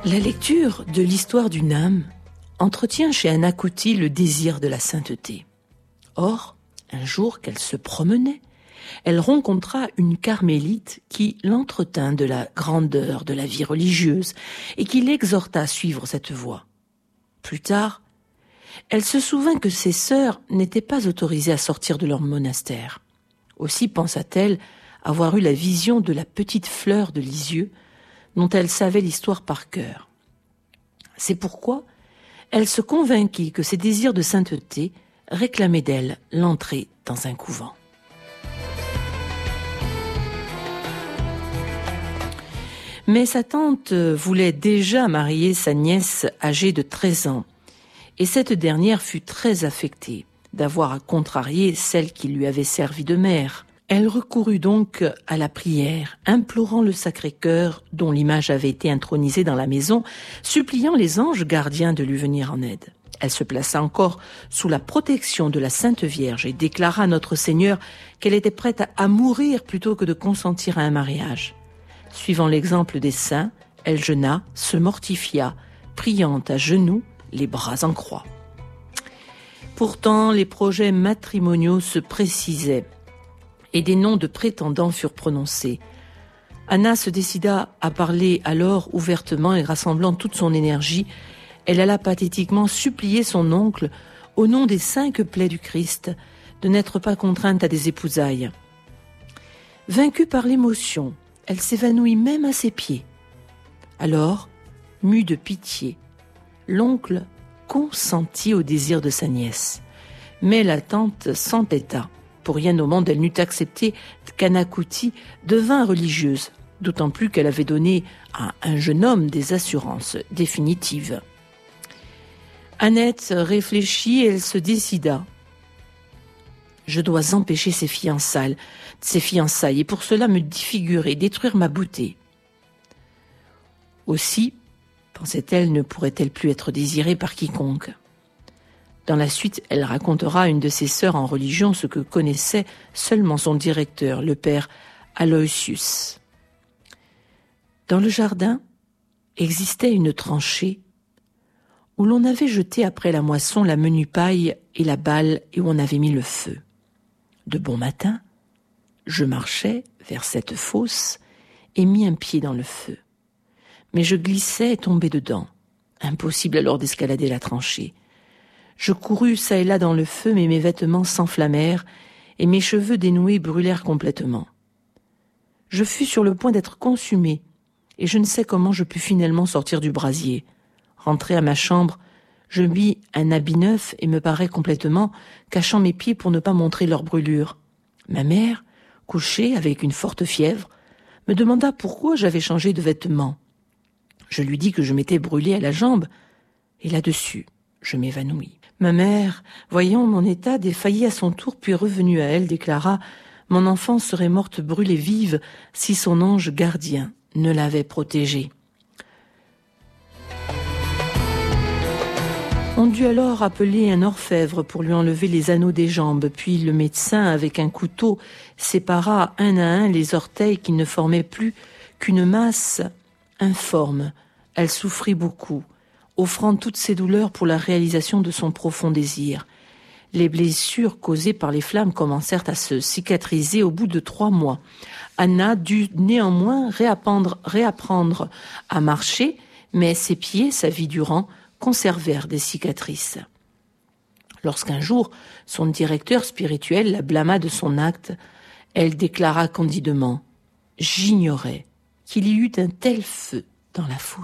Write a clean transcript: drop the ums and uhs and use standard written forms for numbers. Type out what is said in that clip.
La lecture de l'histoire d'une âme entretient chez Anna-Kouti le désir de la sainteté. Or, un jour qu'elle se promenait, elle rencontra une carmélite qui l'entretint de la grandeur de la vie religieuse et qui l'exhorta à suivre cette voie. Plus tard, elle se souvint que ses sœurs n'étaient pas autorisées à sortir de leur monastère. Aussi pensa-t-elle avoir eu la vision de la petite fleur de Lisieux dont elle savait l'histoire par cœur. C'est pourquoi elle se convainquit que ses désirs de sainteté réclamaient d'elle l'entrée dans un couvent. Mais sa tante voulait déjà marier sa nièce âgée de 13 ans, et cette dernière fut très affectée d'avoir à contrarier celle qui lui avait servi de mère. Elle recourut donc à la prière, implorant le Sacré-Cœur, dont l'image avait été intronisée dans la maison, suppliant les anges gardiens de lui venir en aide. Elle se plaça encore sous la protection de la Sainte Vierge et déclara à notre Seigneur qu'elle était prête à mourir plutôt que de consentir à un mariage. Suivant l'exemple des saints, elle jeûna, se mortifia, priant à genoux, les bras en croix. Pourtant, les projets matrimoniaux se précisaient et des noms de prétendants furent prononcés. Anna se décida à parler alors ouvertement et rassemblant toute son énergie, elle alla pathétiquement supplier son oncle, au nom des 5 plaies du Christ, de n'être pas contrainte à des épousailles. Vaincue par l'émotion, elle s'évanouit même à ses pieds. Alors, mue de pitié, l'oncle consentit au désir de sa nièce. Mais la tante s'entêta. Pour rien au monde, elle n'eût accepté qu'Anna-Kouti devint religieuse, d'autant plus qu'elle avait donné à un jeune homme des assurances définitives. Annette réfléchit et elle se décida. Je dois empêcher ces fiançailles, et pour cela me défigurer, détruire ma beauté. Aussi, pensait-elle, ne pourrait-elle plus être désirée par quiconque. Dans la suite, elle racontera à une de ses sœurs en religion ce que connaissait seulement son directeur, le père Aloysius. Dans le jardin existait une tranchée où l'on avait jeté après la moisson la menue paille et la balle et où on avait mis le feu. De bon matin, je marchais vers cette fosse et mis un pied dans le feu. Mais je glissais et tombais dedans. Impossible alors d'escalader la tranchée. Je courus çà et là dans le feu, mais mes vêtements s'enflammèrent et mes cheveux dénoués brûlèrent complètement. Je fus sur le point d'être consumé et je ne sais comment je pus finalement sortir du brasier. Rentré à ma chambre, je mis un habit neuf et me parai complètement, cachant mes pieds pour ne pas montrer leur brûlure. Ma mère, couchée avec une forte fièvre, me demanda pourquoi j'avais changé de vêtements. Je lui dis que je m'étais brûlé à la jambe et là-dessus, je m'évanouis. Ma mère, voyant mon état, défaillit à son tour, puis revenue à elle, déclara « Mon enfant serait morte brûlée vive si son ange gardien ne l'avait protégée. » On dut alors appeler un orfèvre pour lui enlever les anneaux des jambes, puis le médecin, avec un couteau, sépara un à un les orteils qui ne formaient plus qu'une masse informe. Elle souffrit beaucoup, offrant toutes ses douleurs pour la réalisation de son profond désir. Les blessures causées par les flammes commencèrent à se cicatriser au bout de 3 mois. Anna dut néanmoins réapprendre à marcher, mais ses pieds, sa vie durant, conservèrent des cicatrices. Lorsqu'un jour, son directeur spirituel la blâma de son acte, elle déclara candidement « J'ignorais qu'il y eût un tel feu dans la fosse. »